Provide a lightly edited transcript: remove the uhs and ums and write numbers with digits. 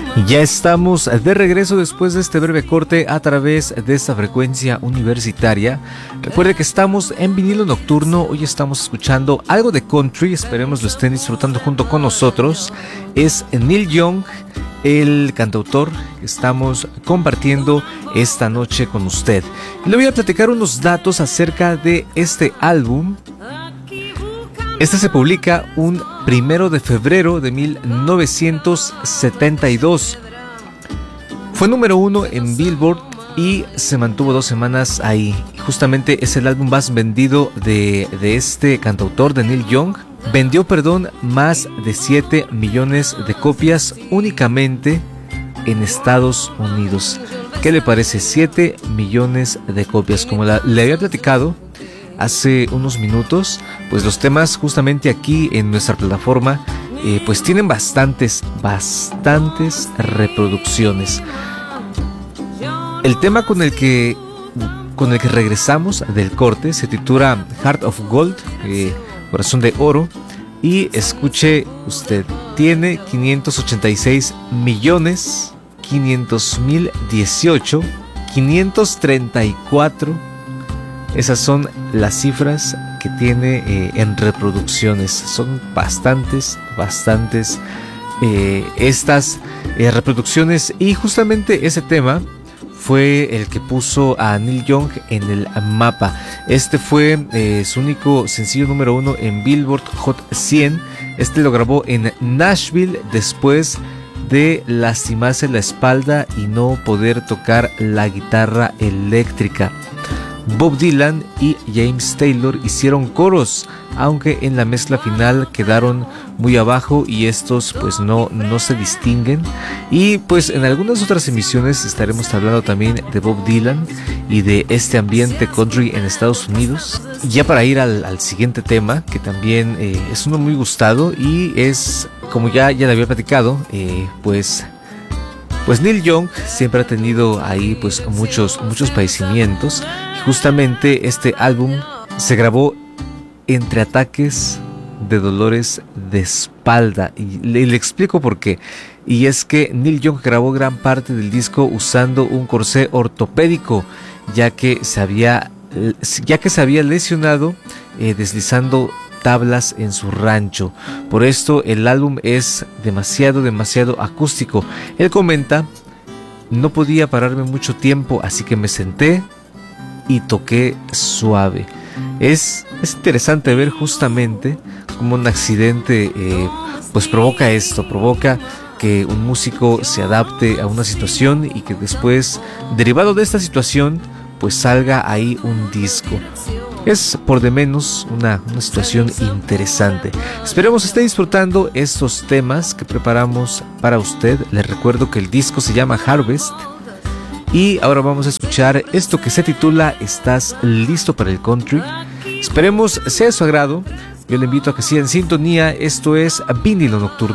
Ya estamos de regreso después de este breve corte a través de esta frecuencia universitaria. Recuerde que estamos en vinilo nocturno. Hoy estamos escuchando algo de country. Esperemos lo estén disfrutando junto con nosotros. Es Neil Young, el cantautor que estamos compartiendo esta noche con usted. Le voy a platicar unos datos acerca de este álbum. Este se publica un 1 de febrero de 1972. Fue número 1 en Billboard y se mantuvo 2 semanas ahí. Justamente es el álbum más vendido de este cantautor, de Neil Young. Vendió, más de 7 millones de copias únicamente en Estados Unidos. ¿Qué le parece? 7 millones de copias. Como le había platicado hace unos minutos, pues los temas justamente aquí en nuestra plataforma pues tienen bastantes reproducciones. El tema con el que regresamos del corte se titula Heart of Gold, Corazón de Oro, y escuche usted, tiene 586 millones 500,018 534. Esas son las cifras que tiene en reproducciones. Son bastantes estas reproducciones. Y justamente ese tema fue el que puso a Neil Young en el mapa. Este fue su único sencillo número 1 en Billboard Hot 100. Este lo grabó en Nashville después de lastimarse la espalda y no poder tocar la guitarra eléctrica. Bob Dylan y James Taylor hicieron coros, aunque en la mezcla final quedaron muy abajo y estos pues no se distinguen. Y pues en algunas otras emisiones estaremos hablando también de Bob Dylan y de este ambiente country en Estados Unidos. Ya para ir al siguiente tema, que también es uno muy gustado y es, como ya le había platicado, pues Neil Young siempre ha tenido ahí pues muchos padecimientos. Justamente este álbum se grabó entre ataques de dolores de espalda y le explico por qué. Y es que Neil Young grabó gran parte del disco usando un corsé ortopédico, ya que se había lesionado deslizando tablas en su rancho. Por esto el álbum es demasiado acústico. Él comenta: no podía pararme mucho tiempo, así que me senté y toqué suave. Es interesante ver justamente cómo un accidente pues provoca que un músico se adapte a una situación y que después, derivado de esta situación, pues salga ahí un disco. Es por de menos una situación interesante. Esperemos esté disfrutando estos temas que preparamos para usted. Les recuerdo que el disco se llama Harvest. Y ahora vamos a escuchar esto que se titula ¿Estás listo para el country? Esperemos sea de su agrado. Yo le invito a que siga en sintonía. Esto es Vinilo Nocturno.